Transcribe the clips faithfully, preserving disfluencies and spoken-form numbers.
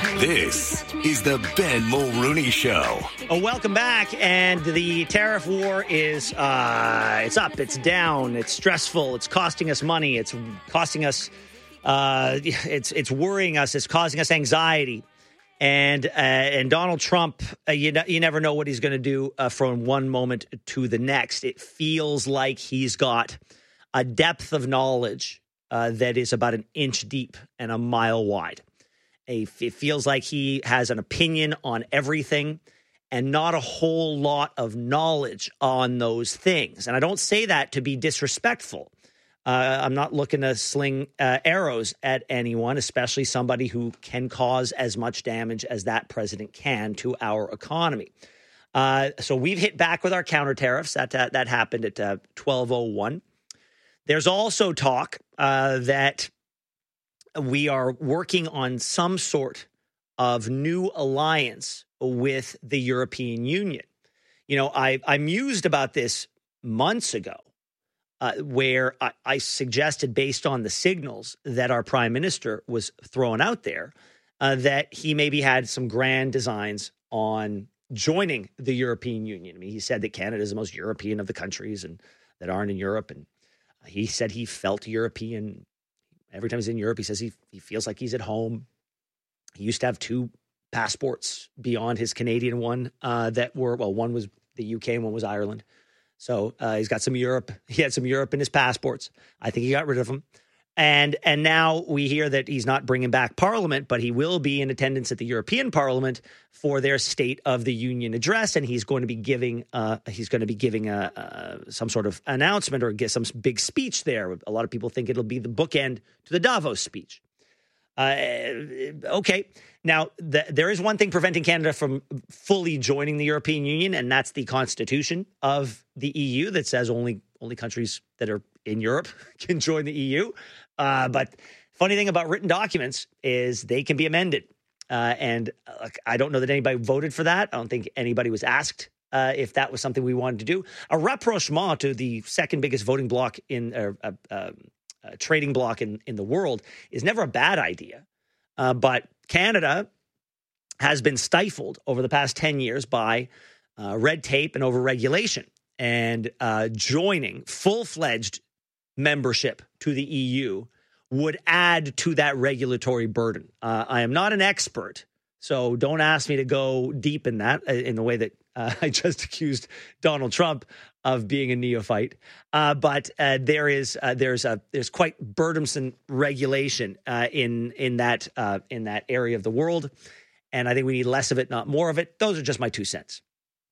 This is the Ben Mulrooney Show. Oh, welcome back. And the tariff war is uh, it's up, it's down, it's stressful, it's costing us money, it's costing us, uh, it's it's worrying us, it's causing us anxiety. And uh, and Donald Trump, uh, you you never know what he's going to do uh, from one moment to the next. It feels like he's got a depth of knowledge uh, that is about an inch deep and a mile wide. A, it feels like he has an opinion on everything and not a whole lot of knowledge on those things. And I don't say that to be disrespectful. Uh, I'm not looking to sling uh, arrows at anyone, especially somebody who can cause as much damage as that president can to our economy. Uh, so we've hit back with our counter tariffs. That, uh, that happened at uh, twelve oh one. There's also talk uh, that we are working on some sort of new alliance with the European Union. You know, I, I mused about this months ago, uh, where I, I suggested, based on the signals that our prime minister was throwing out there, uh, that he maybe had some grand designs on joining the European Union. I mean, he said that Canada is the most European of the countries and that aren't in Europe. And he said he felt European. Every time he's in Europe, he says he he feels like he's at home. He used to have two passports beyond his Canadian one uh, that were, well, one was the U K and one was Ireland. So uh, he's got some Europe. He had some Europe in his passports. I think he got rid of them. And and now we hear that he's not bringing back Parliament, but he will be in attendance at the European Parliament for their State of the Union address, and he's going to be giving uh, he's going to be giving a, a some sort of announcement or get some big speech there. A lot of people think it'll be the bookend to the Davos speech. Uh, okay, now the, there is one thing preventing Canada from fully joining the European Union, and that's the Constitution of the E U that says only only countries that are in Europe can join the E U. Uh, but funny thing about written documents is they can be amended. Uh, and uh, I don't know that anybody voted for that. I don't think anybody was asked uh, if that was something we wanted to do. A rapprochement to the second biggest voting bloc in uh, uh, uh, uh, trading bloc in, in the world is never a bad idea. Uh, but Canada has been stifled over the past ten years by uh, red tape and overregulation. And uh, joining full-fledged membership to the E U would add to that regulatory burden. Uh, I am not an expert, so don't ask me to go deep in that uh, in the way that uh, I just accused Donald Trump of being a neophyte. Uh, but uh, there is uh, there's a there's quite burdensome regulation uh, in in that uh, in that area of the world, and I think we need less of it, not more of it. Those are just my two cents.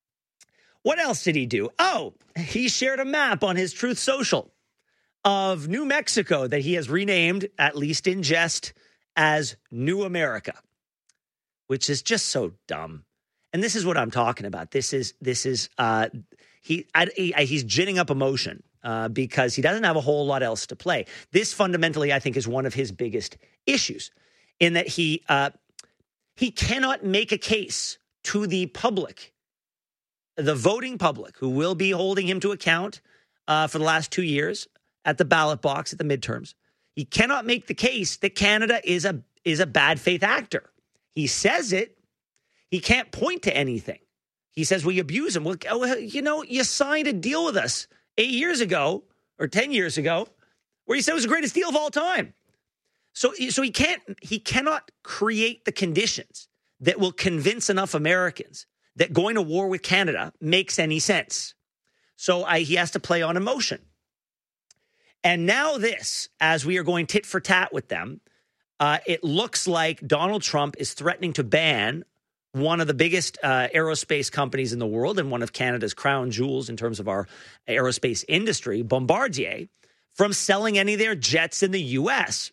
What else did he do? Oh, he shared a map on his Truth Social of New Mexico that he has renamed, at least in jest, as New America, which is just so dumb. And this is what I'm talking about. This is this is uh, he, I, he he's ginning up emotion uh, because he doesn't have a whole lot else to play. This fundamentally, I think, is one of his biggest issues, in that he uh, he cannot make a case to the public, the voting public, who will be holding him to account uh, for the last two years at the ballot box at the midterms. He cannot make the case that Canada is a is a bad faith actor. He says it. He can't point to anything. He says we abuse him. Well, you know, you signed a deal with us eight years ago or ten years ago where you said it was the greatest deal of all time. So, so he can't. He cannot create the conditions that will convince enough Americans that going to war with Canada makes any sense. So I, he has to play on emotion. And now this, as we are going tit for tat with them, uh, it looks like Donald Trump is threatening to ban one of the biggest uh, aerospace companies in the world and one of Canada's crown jewels in terms of our aerospace industry, Bombardier, from selling any of their jets in the U S.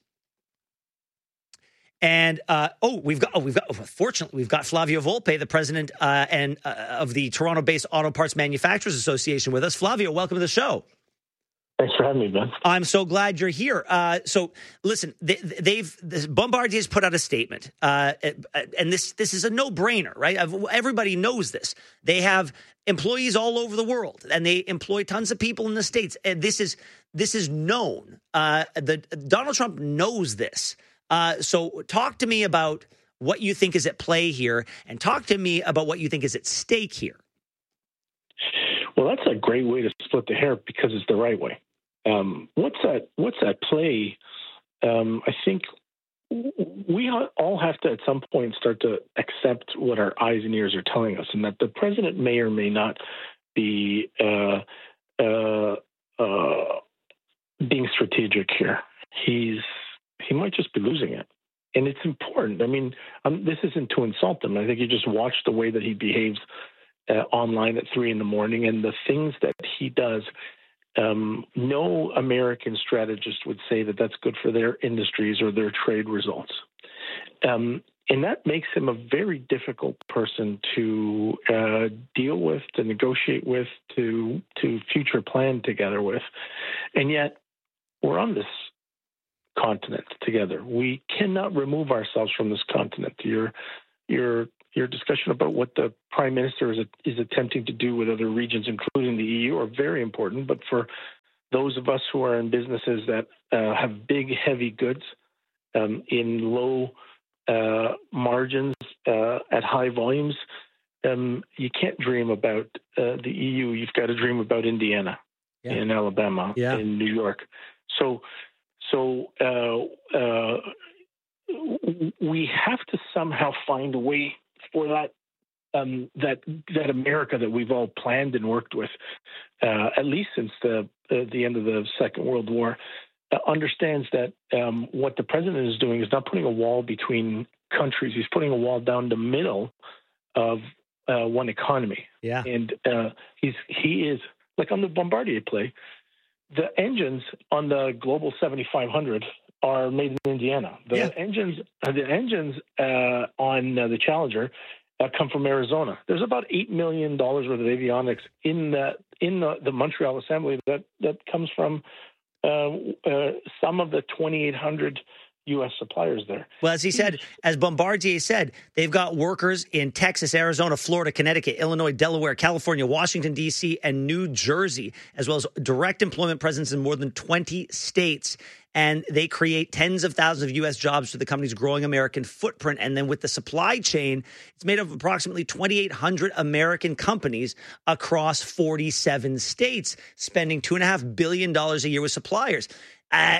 And, uh, oh, we've got, oh, we've got, oh, fortunately, we've got Flavio Volpe, the president uh, and uh, of the Toronto-based Auto Parts Manufacturers Association with us. Flavio, welcome to the show. Thanks for having me, Ben. I'm so glad you're here. Uh, so, listen, they, they've this, Bombardier has put out a statement, uh, and this this is a no-brainer, right? Everybody knows this. They have employees all over the world, and they employ tons of people in the States. And this is this is known. Uh, the Donald Trump knows this. Uh, so, talk to me about what you think is at play here, and talk to me about what you think is at stake here. Well, that's a great way to split the hair because it's the right way. Um, what's at what's at play? Um, I think we all have to at some point start to accept what our eyes and ears are telling us, and that the president may or may not be uh, uh, uh, being strategic here. He's he might just be losing it, and it's important. I mean, um, this isn't to insult him. I think you just watch the way that he behaves uh, online at three in the morning, and the things that he does. Um, no American strategist would say that that's good for their industries or their trade results. Um, and that makes him a very difficult person to uh, deal with, to negotiate with, to to future plan together with. And yet, we're on this continent together. We cannot remove ourselves from this continent. Your your your discussion about what the prime minister is is attempting to do with other regions, including the E U, are very important. But for those of us who are in businesses that uh, have big, heavy goods um, in low uh, margins uh, at high volumes, um, you can't dream about uh, the E U. You've got to dream about Indiana, yeah. and Alabama, yeah. and New York. So, so uh, uh, we have to somehow find a way for that um, that that America that we've all planned and worked with, uh, at least since the uh, the end of the Second World War, uh, understands that um, what the president is doing is not putting a wall between countries. He's putting a wall down the middle of uh, one economy. Yeah, and uh, he's he is like on the Bombardier play. The engines on the Global seventy-five hundred are made in Indiana. The yeah. engines, the engines uh, on uh, the Challenger uh, come from Arizona. There's about eight million dollars worth of avionics in the in the, the Montreal assembly that that comes from uh, uh, some of the twenty-eight hundred U S suppliers there. Well, as he said, as Bombardier said, they've got workers in Texas, Arizona, Florida, Connecticut, Illinois, Delaware, California, Washington, D C, and New Jersey, as well as direct employment presence in more than twenty states. And they create tens of thousands of U S jobs for the company's growing American footprint. And then with the supply chain, it's made up of approximately twenty-eight hundred American companies across forty-seven states, spending two point five billion dollars a year with suppliers. Uh,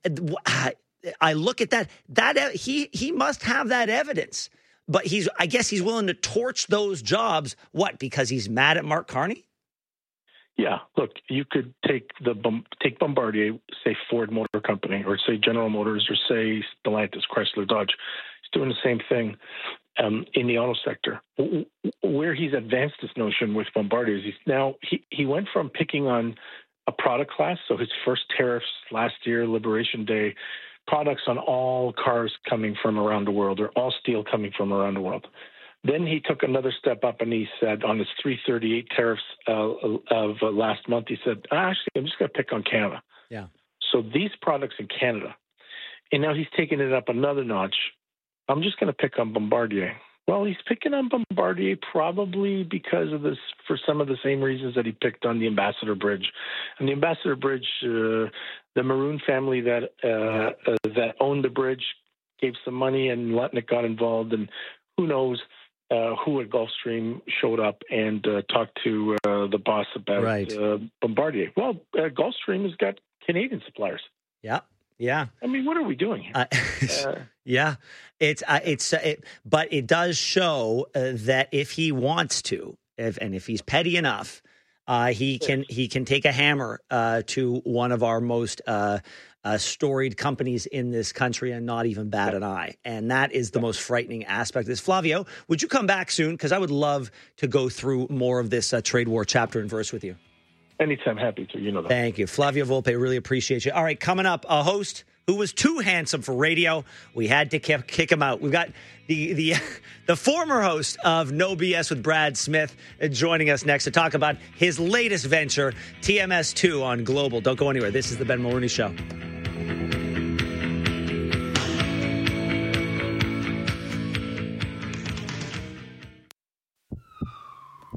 I look at that, that he he must have that evidence. But he's I guess he's willing to torch those jobs. What? Because he's mad at Mark Carney? Yeah, look, you could take the take Bombardier, say Ford Motor Company, or say General Motors, or say Stellantis, Chrysler, Dodge. He's doing the same thing um, in the auto sector. Where he's advanced this notion with Bombardier is he's now he, he went from picking on a product class. So his first tariffs last year, Liberation Day, products on all cars coming from around the world, or all steel coming from around the world. Then he took another step up and he said on his three thirty-eight tariffs uh, of uh, last month, he said, actually, I'm just going to pick on Canada. Yeah. So these products in Canada. And now he's taking it up another notch. I'm just going to pick on Bombardier. Well, he's picking on Bombardier probably because of this, for some of the same reasons that he picked on the Ambassador Bridge. And the Ambassador Bridge, uh, the Maroon family that uh, uh, that owned the bridge gave some money and Lutnick got involved. And who knows uh, who at Gulfstream showed up and uh, talked to uh, the boss about right. uh, Bombardier. Well, uh, Gulfstream has got Canadian suppliers. Yeah. Yeah. I mean, what are we doing here? Uh, uh, yeah. It's, uh, it's, uh, it, but it does show uh, that if he wants to, if, and if he's petty enough, uh, he can, he can take a hammer uh, to one of our most uh, uh, storied companies in this country and not even bat an eye. And that is the most frightening aspect of this. Flavio, would you come back soon? Because I would love to go through more of this uh, trade war chapter and verse with you. Anytime, happy to. You know that. Thank you. Flavio Volpe, really appreciate you. All right, coming up, a host who was too handsome for radio. We had to kick, kick him out. We've got the the the former host of No B S with Brad Smith joining us next to talk about his latest venture, T M S two on Global. Don't go anywhere. This is the Ben Mulroney Show.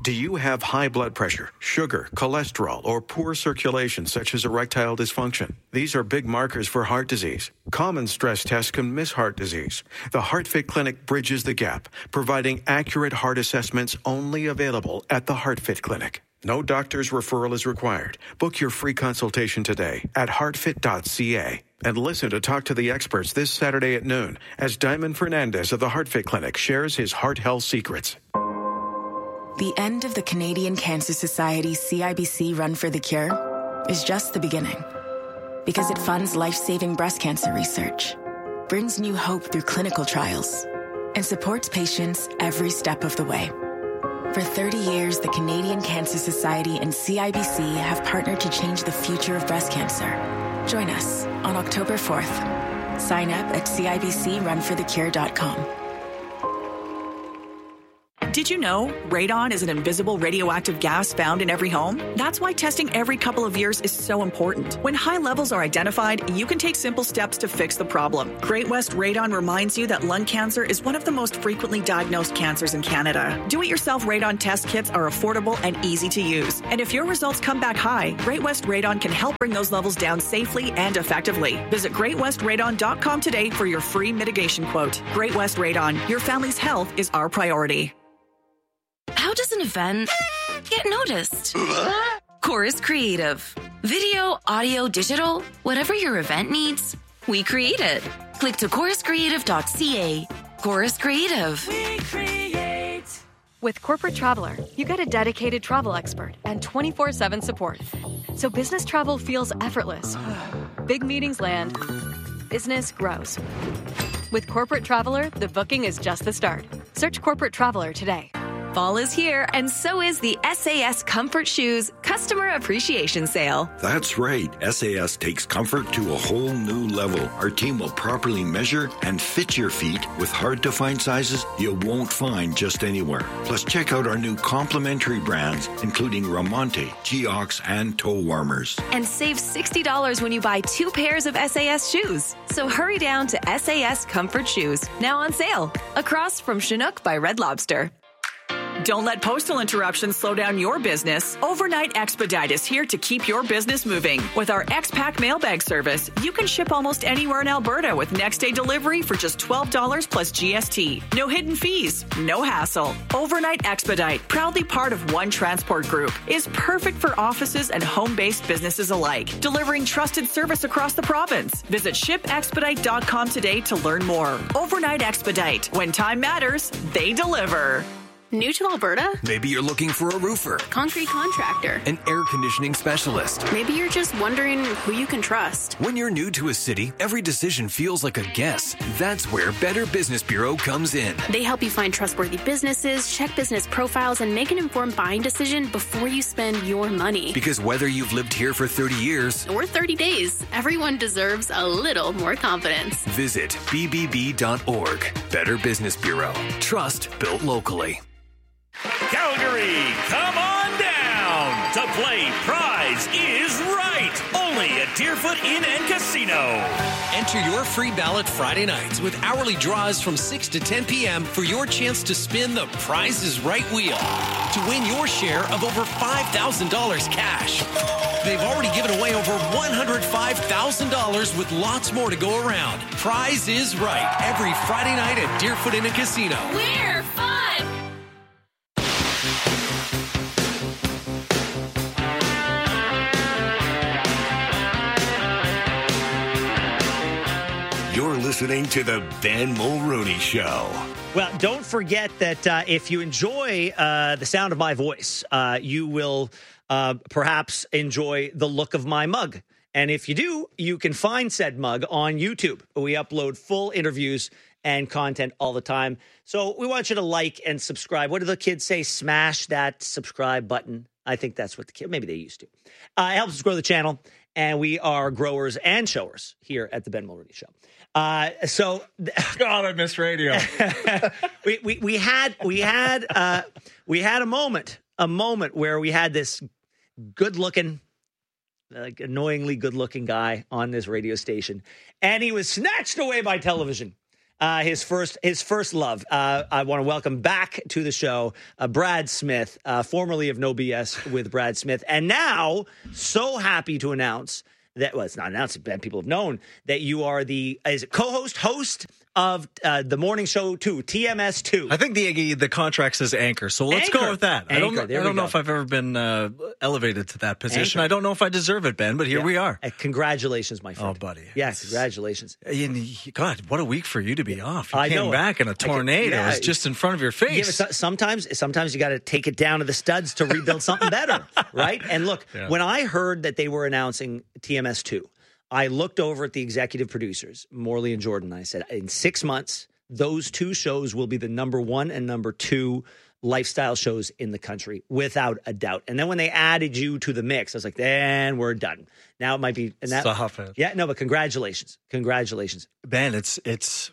Do you have high blood pressure, sugar, cholesterol, or poor circulation such as erectile dysfunction? These are big markers for heart disease. Common stress tests can miss heart disease. The HeartFit Clinic bridges the gap, providing accurate heart assessments only available at the HeartFit Clinic. No doctor's referral is required. Book your free consultation today at heart fit dot c a. And listen to Talk to the Experts this Saturday at noon as Diamond Fernandez of the HeartFit Clinic shares his heart health secrets. The end of the Canadian Cancer Society C I B C Run for the Cure is just the beginning. Because it funds life-saving breast cancer research, brings new hope through clinical trials, and supports patients every step of the way. For thirty years, the Canadian Cancer Society and C I B C have partnered to change the future of breast cancer. Join us on October fourth. Sign up at C I B C run for the cure dot com. Did you know radon is an invisible radioactive gas found in every home? That's why testing every couple of years is so important. When high levels are identified, you can take simple steps to fix the problem. Great West Radon reminds you that lung cancer is one of the most frequently diagnosed cancers in Canada. Do-it-yourself radon test kits are affordable and easy to use. And if your results come back high, Great West Radon can help bring those levels down safely and effectively. Visit great west radon dot com today for your free mitigation quote. Great West Radon, your family's health is our priority. How does an event get noticed? Chorus Creative. Video, audio, digital, whatever your event needs, we create it. Click to chorus creative dot c a. Chorus Creative. We create. With Corporate Traveler, you get a dedicated travel expert and twenty-four seven support. So business travel feels effortless. Big meetings land. Business grows. With Corporate Traveler, the booking is just the start. Search Corporate Traveler today. Fall is here, and so is the S A S Comfort Shoes Customer Appreciation Sale. That's right. S A S takes comfort to a whole new level. Our team will properly measure and fit your feet with hard-to-find sizes you won't find just anywhere. Plus, check out our new complimentary brands, including Ramonte, Geox, and toe warmers. And save sixty dollars when you buy two pairs of S A S shoes. So hurry down to S A S Comfort Shoes, now on sale, across from Chinook by Red Lobster. Don't let postal interruptions slow down your business. Overnight Expedite is here to keep your business moving. With our X-Pack mailbag service, you can ship almost anywhere in Alberta with next-day delivery for just twelve dollars plus G S T. No hidden fees, no hassle. Overnight Expedite, proudly part of One Transport Group, is perfect for offices and home-based businesses alike, delivering trusted service across the province. Visit ship expedite dot com today to learn more. Overnight Expedite. When time matters, they deliver. New to Alberta? Maybe you're looking for a roofer, concrete contractor, an air conditioning specialist. Maybe you're just wondering who you can trust. When you're new to a city, every decision feels like a guess. That's where Better Business Bureau comes in. They help you find trustworthy businesses, check business profiles, and make an informed buying decision before you spend your money. Because whether you've lived here for thirty years or thirty days, everyone deserves a little more confidence. Visit b b b dot org. Better Business Bureau. Trust built locally. Calgary, come on down to play Prize is Right, only at Deerfoot Inn and Casino. Enter your free ballot Friday nights with hourly draws from six to ten p.m. for your chance to spin the Prize is Right wheel to win your share of over five thousand dollars cash. They've already given away over one hundred five thousand dollars with lots more to go around. Prize is Right, every Friday night at Deerfoot Inn and Casino. We're fun! You're listening to the Ben Mulrooney Show. Well, don't forget that uh, if you enjoy uh, the sound of my voice, uh, you will uh, perhaps enjoy the look of my mug. And if you do, you can find said mug on YouTube. We upload full interviews and content all the time. So we want you to like and subscribe. What do the kids say? Smash that subscribe button. I think that's what the kid, maybe they used to. Uh, it helps us grow the channel. And we are growers and showers here at the Ben Mulrooney Show. Uh, so, God, I miss radio. we, we we had we had uh, we had a moment, a moment where we had this good-looking, like annoyingly good-looking guy on this radio station, and he was snatched away by television. Uh, his first, his first love. Uh, I want to welcome back to the show, uh, Brad Smith, uh, formerly of No B S with Brad Smith, and now so happy to announce that. Well, it's not announced; but people have known that you are the is it co-host, host of uh, the morning show two, T M S two. I think the the contract says anchor, so let's Anchor. go with that. Anchor. I don't, know, There I we don't know go. if I've ever been uh, elevated to that position. Anchor. I don't know if I deserve it, Ben, but here Yeah. we are. Uh, congratulations, my friend. Oh, buddy. Yes, congratulations. And, God, what a week for you to be off. You I came know. back and a I can- tornado yeah. is just in front of your Yeah, but face. so- sometimes, sometimes you got to take it down to the studs to rebuild something better, right? And look, Yeah. when I heard that they were announcing T M S two, I looked over at the executive producers, Morley and Jordan. And I said, in six months, those two shows will be the number one and number two lifestyle shows in the country, without a doubt. And then when they added you to the mix, I was like, then we're done. Now it might be. And that, Stop it. Yeah, no, but congratulations. Congratulations. Ben, it's it's.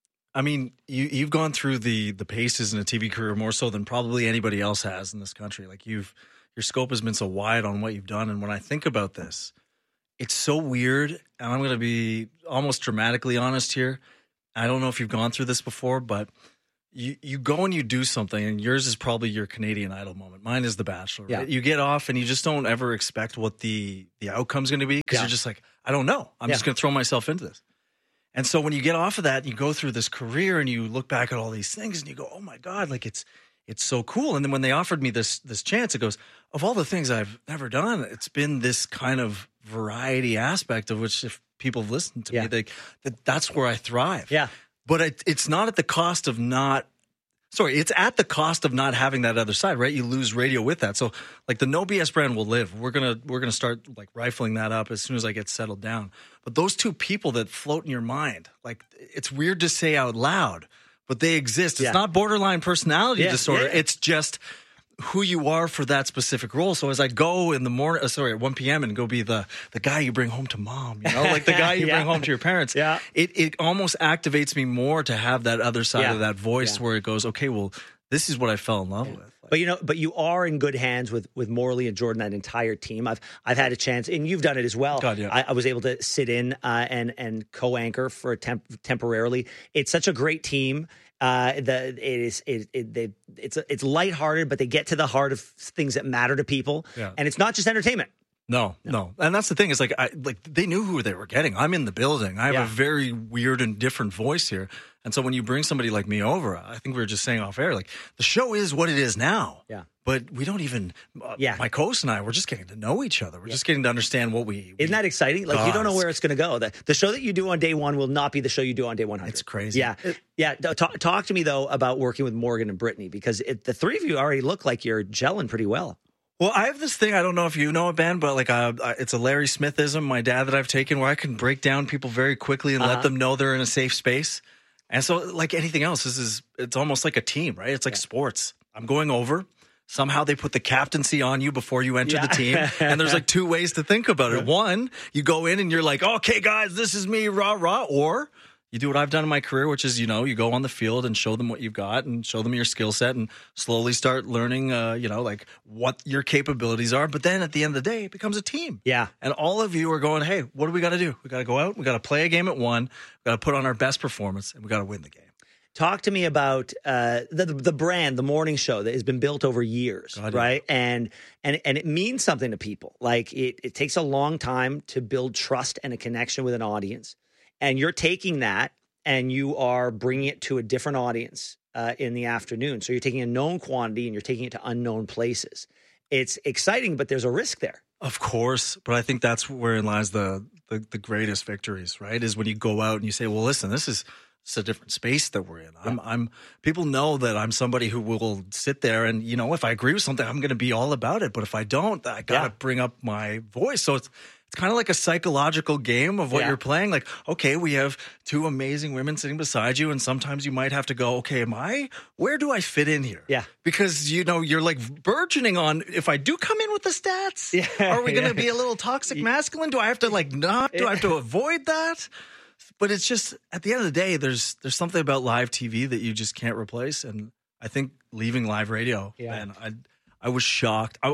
I mean, you you've gone through the the paces in a T V career more so than probably anybody else has in this country. Like you've your scope has been so wide on what you've done, and when I think about this, it's so weird. And I'm going to be almost dramatically honest here. I don't know if you've gone through this before, but you you go and you do something, and yours is probably your Canadian Idol moment. Mine is The Bachelor. Right? Yeah. You get off, and you just don't ever expect what the the outcome's going to be because Yeah. you're just like, I don't know. I'm Yeah. just going to throw myself into this. And so when you get off of that, you go through this career, and you look back at all these things, and you go, oh my God, like it's it's so cool. And then when they offered me this this chance, it goes, of all the things I've never done, it's been this kind of variety aspect of which, if people have listened to Yeah. me, they, that that's where I thrive. Yeah. But it, it's not at the cost of not, sorry, it's at the cost of not having that other side, right? You lose radio with that. So like the No B S brand will live. We're going to, we're going to start like rifling that up as soon as I get settled down. But those two people that float in your mind, like it's weird to say out loud, but they exist. It's Yeah. not borderline personality Yeah, disorder. yeah. It's just who you are for that specific role. So as I go in the morning, uh, sorry, at one p.m. and go be the the guy you bring home to mom, you know, like the guy you Yeah. bring home to your parents. Yeah. It it almost activates me more to have that other side Yeah. of that voice Yeah. where it goes, okay, well, this is what I fell in love with. Like, But you know, but you are in good hands with with Morley and Jordan, that entire team. I've I've had a chance, and you've done it as well. God, yeah. I, I was able to sit in uh, and and co-anchor for a temp- temporarily. It's such a great team. Uh, the it is it, it they it's it's lighthearted, but they get to the heart of things that matter to people, Yeah. and it's not just entertainment. No, no, and that's the thing is like I like they knew who they were getting. I'm in the building. I have Yeah. a very weird and different voice here, and so when you bring somebody like me over, I think we were just saying off air, like the show is what it is now. Yeah. But we don't even. Uh, Yeah. My co-host and I, we're just getting to know each other. We're just getting to understand what we. Isn't that exciting? Like you don't know Cause. where it's going to go. The, the show that you do on day one will not be the show you do on day one hundred. It's crazy. Yeah, yeah. Talk, talk to me though about working with Morgan and Brittany, because it, the three of you already look like you're gelling pretty well. Well, I have this thing. I don't know if you know it, Ben, but like uh, it's a Larry Smithism, my dad, that I've taken, where I can break down people very quickly and Uh-huh. let them know they're in a safe space. And so, like anything else, this is it's almost like a team, right? It's like sports. I'm going over. Somehow they put the captaincy on you before you enter Yeah. the team. And there's like two ways to think about it. One, you go in and you're like, okay, guys, this is me, rah, rah. Or you do what I've done in my career, which is, you know, you go on the field and show them what you've got and show them your skill set and slowly start learning, uh, you know, like what your capabilities are. But then at the end of the day, it becomes a team. Yeah. And all of you are going, hey, what do we got to do? We got to go out. We got to play a game at one. We got to put on our best performance and we got to win the game. Talk to me about uh, the the brand, the morning show that has been built over years, God, yeah. right? And and and it means something to people. Like it, it takes a long time to build trust and a connection with an audience, and you're taking that and you are bringing it to a different audience uh, in the afternoon. So you're taking a known quantity and you're taking it to unknown places. It's exciting, but there's a risk there. Of course, but I think that's wherein lies the, the the greatest victories, right? Is when you go out and you say, "Well, listen, this is it's a different space that we're in." I'm, I'm. People know that I'm somebody who will sit there and, you know, if I agree with something, I'm going to be all about it. But if I don't, I got to Yeah. bring up my voice. So it's it's kind of like a psychological game of what Yeah. you're playing. Like, okay, we have two amazing women sitting beside you, and sometimes you might have to go, okay, am I? Where do I fit in here? Yeah. Because, you know, you're like burgeoning on, if I do come in with the stats, Yeah. are we going to Yeah. be a little toxic masculine? Do I have to like not? Do I have to avoid that? But it's just, at the end of the day, there's there's something about live T V that you just can't replace. And I think leaving live radio, Yeah. man, I I was shocked. I,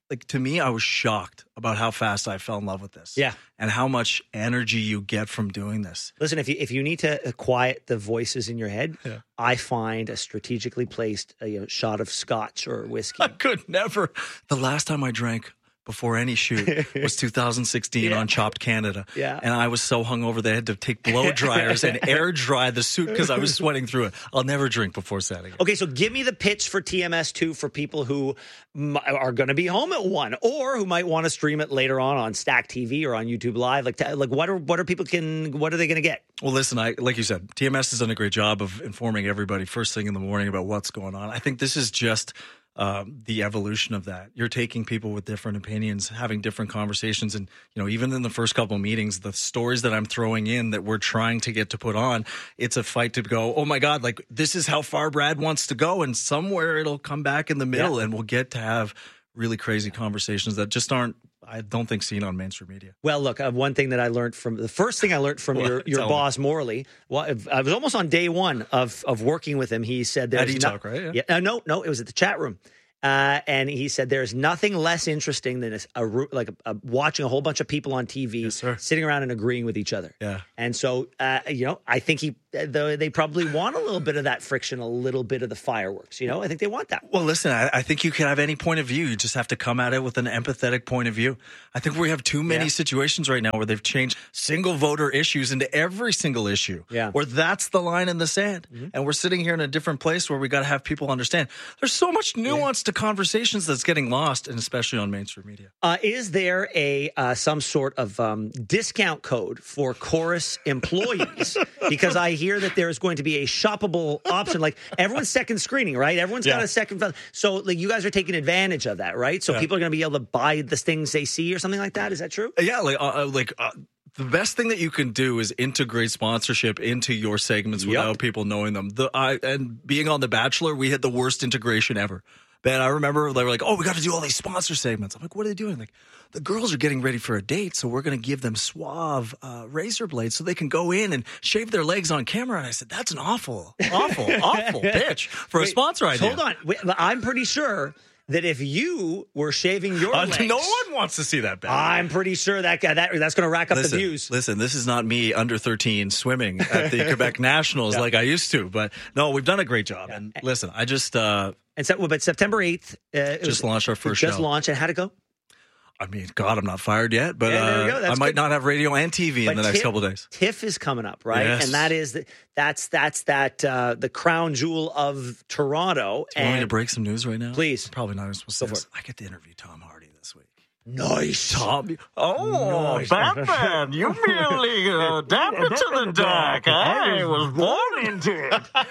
like to me, I was shocked about how fast I fell in love with this. Yeah. And how much energy you get from doing this. Listen, if you if you need to quiet the voices in your head, yeah. I find a strategically placed uh, you know, shot of scotch or whiskey. I could never. The last time I drank before any shoot was two thousand sixteen yeah. on Chopped Canada. Yeah. And I was so hungover they had to take blow dryers and air dry the suit because I was sweating through it. I'll never drink before Saturday. Okay, so give me the pitch for T M S two for people who m- are going to be home at one or who might want to stream it later on on Stack T V or on YouTube Live. Like, t- like what are what are people can what are they going to get? Well, listen, I like you said, T M S has done a great job of informing everybody first thing in the morning about what's going on. I think this is just Um, the evolution of that. You're taking people with different opinions, having different conversations. And, you know, even in the first couple of meetings, the stories that I'm throwing in that we're trying to get to put on, it's a fight to go, oh my God, like this is how far Brad wants to go. And somewhere it'll come back in the middle yeah. and we'll get to have really crazy conversations that just aren't, I don't think, seen on mainstream media. Well, look, uh, one thing that I learned from the first thing I learned from well, your, your boss, me. Morley, well, I was almost on day one of, of working with him. He said, there's no, talk, right? Yeah. Yeah, uh, no, no, it was at the chat room. Uh, and he said there's nothing less interesting than a, a like a, a, watching a whole bunch of people on T V yes, sitting around and agreeing with each other. Yeah. And so, uh, you know, I think he though they probably want a little bit of that friction, a little bit of the fireworks. You know, I think they want that. Well, listen, I, I think you can have any point of view. You just have to come at it with an empathetic point of view. I think we have too many yeah. situations right now where they've changed single voter issues into every single issue. Yeah. Where that's the line in the sand. Mm-hmm. And we're sitting here in a different place where we got to have people understand. There's so much nuance yeah. to conversations that's getting lost, and especially on mainstream media. Uh, is there a uh, some sort of um, discount code for Chorus employees? Because I hear that there's going to be a shoppable option. Like everyone's second screening, right? Everyone's yeah. got a second. So like you guys are taking advantage of that, right? So yeah. people are going to be able to buy the things they see or something like that. Is that true? Yeah, like uh, like. Uh, The best thing that you can do is integrate sponsorship into your segments Yep. without people knowing them. The I and being on The Bachelor, we had the worst integration ever. Ben, I remember they were like, "Oh, we got to do all these sponsor segments." I'm like, "What are they doing?" Like, the girls are getting ready for a date, so we're going to give them Suave uh, razor blades so they can go in and shave their legs on camera. And I said, "That's an awful, awful, awful pitch for Wait, a sponsor idea." Hold on, Wait, I'm pretty sure that if you were shaving your uh, legs, no one wants to see that, Ben. I'm pretty sure that guy that that's going to rack up listen, the views. Listen, this is not me under thirteen swimming at the Quebec Nationals yeah. like I used to, but no, we've done a great job. Yeah. And listen, I just uh, and so, well, but September eighth, uh, just was, launched our first just show. Just launched, and how'd it go? I mean, God, I'm not fired yet, but yeah, uh, I might good. not have radio and T V but in the next TIFF, couple of days. TIFF is coming up, right? Yes. And that is the, that's that's that uh, the crown jewel of Toronto. Do you and want me to break some news right now? Please. I'm probably not even supposed to Go say for this. I get to interview Tom Hardy this week. Nice. Tom. Oh, nice. Batman, you really uh, dapped it to the deck. I was born into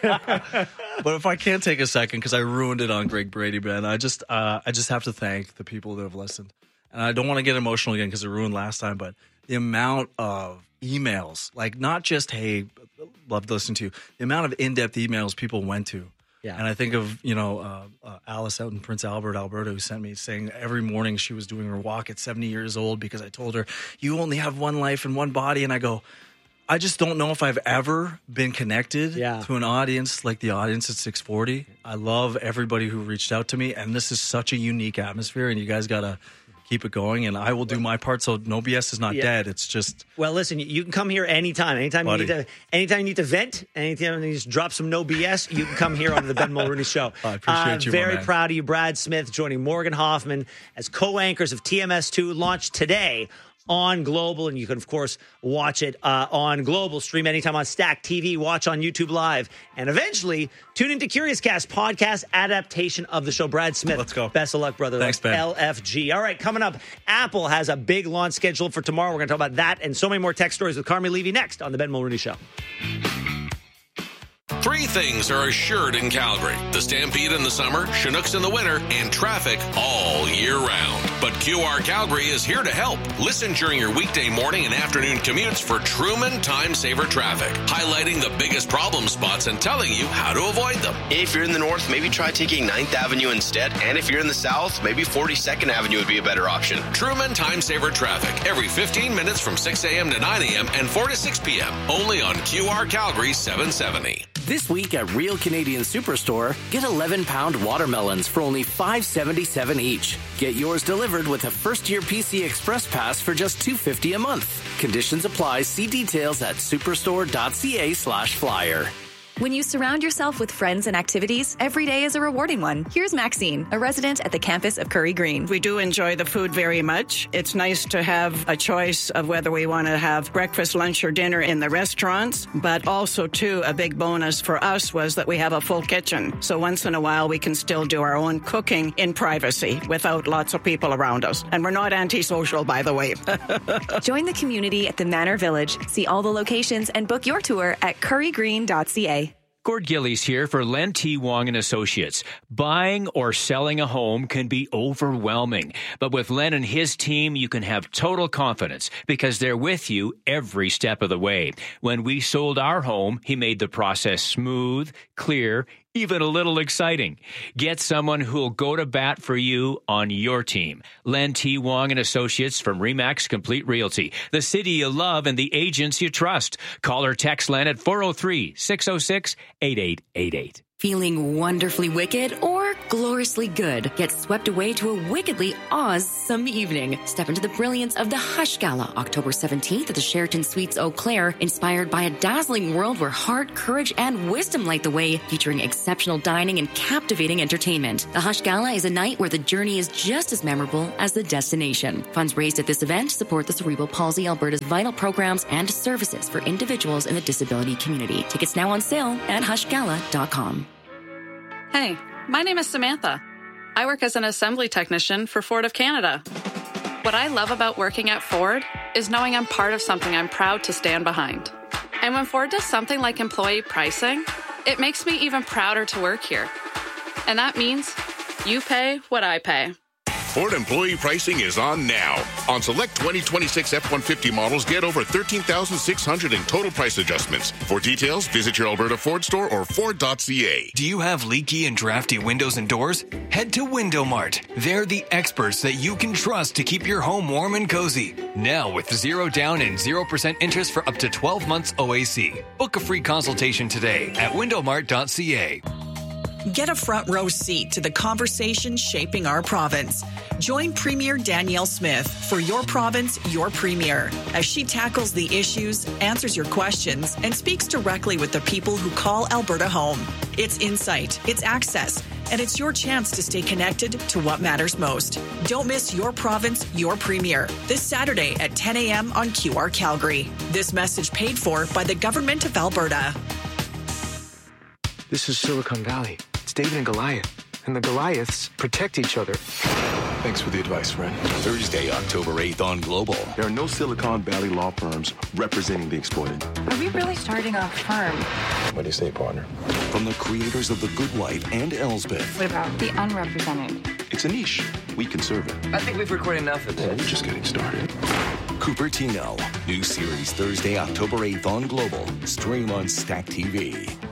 it. But if I can't take a second, because I ruined it on Greg Brady, Ben, I just, uh, I just have to thank the people that have listened. And I don't want to get emotional again because it ruined last time, but the amount of emails, like not just, hey, love to listen to you, the amount of in-depth emails people went to. Yeah. And I think of, you know, uh, uh, Alice out in Prince Albert, Alberta, who sent me saying every morning she was doing her walk at seventy years old because I told her, you only have one life and one body. And I go, I just don't know if I've ever been connected yeah. to an audience like the audience at six forty. I love everybody who reached out to me. And this is such a unique atmosphere. And you guys got to keep it going, and I will do my part. So no B S is not yeah. dead. It's just well. Listen, you can come here anytime. Anytime buddy. you need to. Anytime you need to vent. Anytime you just drop some no B S. You can come here on the Ben Mulrooney Show. I appreciate uh, you. Very proud of you, Brad Smith, joining Morgan Hoffman as co-anchors of T M S two, launched today on Global, and you can, of course, watch it uh, on Global, stream anytime on Stack T V, watch on YouTube Live, and eventually tune into Curious Cast podcast adaptation of the show. Brad Smith, let's go. Best of luck, brother. Thanks, Ben. L F G. All right, coming up, Apple has a big launch scheduled for tomorrow. We're going to talk about that and so many more tech stories with Carmi Levy next on the Ben Mulrooney Show. Three things are assured in Calgary: the Stampede in the summer, Chinooks in the winter, and traffic all year round. But Q R Calgary is here to help. Listen during your weekday morning and afternoon commutes for Truman Time Saver Traffic, highlighting the biggest problem spots and telling you how to avoid them. If you're in the north, maybe try taking ninth Avenue instead. And if you're in the south, maybe forty-second Avenue would be a better option. Truman Time Saver Traffic, every fifteen minutes from six a.m. to nine a.m. and four to six p.m. Only on Q R Calgary seven seventy. This week at Real Canadian Superstore, get eleven-pound watermelons for only five dollars and seventy-seven cents each. Get yours delivered with a first-year P C Express Pass for just two dollars and fifty cents a month. Conditions apply. See details at superstore.ca slash flyer. When you surround yourself with friends and activities, every day is a rewarding one. Here's Maxine, a resident at the campus of Curry Green. We do enjoy the food very much. It's nice to have a choice of whether we want to have breakfast, lunch, or dinner in the restaurants. But also, too, a big bonus for us was that we have a full kitchen. So once in a while, we can still do our own cooking in privacy without lots of people around us. And we're not antisocial, by the way. Join the community at the Manor Village. See all the locations and book your tour at curry green dot c a. Gord Gillies here for Len T. Wong and Associates. Buying or selling a home can be overwhelming, but with Len and his team, you can have total confidence because they're with you every step of the way. When we sold our home, he made the process smooth, clear, even a little exciting. Get someone who'll go to bat for you on your team. Len T. Wong and Associates from Remax Complete Realty. The city you love and the agents you trust. Call or text Len at four oh three, six oh six, eight eight eight eight. Feeling wonderfully wicked or gloriously good? Get swept away to a wickedly awesome evening. Step into the brilliance of the Hush Gala, October seventeenth at the Sheraton Suites Eau Claire, inspired by a dazzling world where heart, courage, and wisdom light the way, featuring exceptional dining and captivating entertainment. The Hush Gala is a night where the journey is just as memorable as the destination. Funds raised at this event support the Cerebral Palsy Alberta's vital programs and services for individuals in the disability community. Tickets now on sale at hush gala dot com. Hey, my name is Samantha. I work as an assembly technician for Ford of Canada. What I love about working at Ford is knowing I'm part of something I'm proud to stand behind. And when Ford does something like employee pricing, it makes me even prouder to work here. And that means you pay what I pay. Ford employee pricing is on now. On select twenty twenty-six F one fifty models, get over thirteen thousand six hundred dollars in total price adjustments. For details, visit your Alberta Ford store or ford dot c a. Do you have leaky and drafty windows and doors? Head to Window Mart. They're the experts that you can trust to keep your home warm and cozy. Now with zero down and zero percent interest for up to twelve months O A C. Book a free consultation today at window mart dot c a. Get a front row seat to the conversation shaping our province. Join Premier Danielle Smith for Your Province, Your Premier, as she tackles the issues, answers your questions, and speaks directly with the people who call Alberta home. It's insight, it's access, and it's your chance to stay connected to what matters most. Don't miss Your Province, Your Premier, this Saturday at ten a.m. on Q R Calgary. This message paid for by the Government of Alberta. This is Silicon Valley. It's David and Goliath, and the Goliaths protect each other. Thanks for the advice, friend. Thursday, October eighth on Global. There are no Silicon Valley law firms representing the exploited. Are we really starting a firm? What do you say, partner? From the creators of The Good Wife and Elsbeth. What about the unrepresented? It's a niche. We can serve it. I think we've recorded enough of this. Yeah, we're just getting started. Cupertino. New series Thursday, October eighth on Global. Stream on Stack T V.